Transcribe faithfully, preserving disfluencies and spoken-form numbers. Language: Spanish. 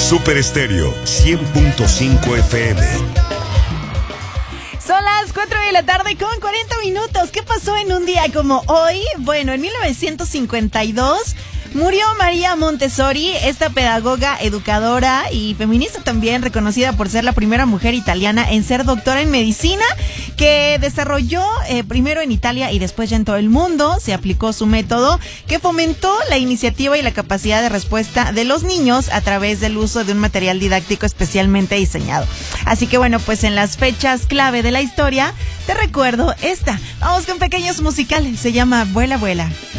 Super Estéreo cien punto cinco F M. Son las cuatro de la tarde con cuarenta minutos. ¿Qué pasó en un día como hoy? Bueno, en mil novecientos cincuenta y dos murió María Montessori, esta pedagoga, educadora y feminista también, reconocida por ser la primera mujer italiana en ser doctora en medicina, que desarrolló eh, primero en Italia y después ya en todo el mundo. Se aplicó su método que fomentó la iniciativa y la capacidad de respuesta de los niños a través del uso de un material didáctico especialmente diseñado. Así que bueno, pues en las fechas clave de la historia te recuerdo esta. Vamos con pequeños musicales, se llama Vuela, Vuela.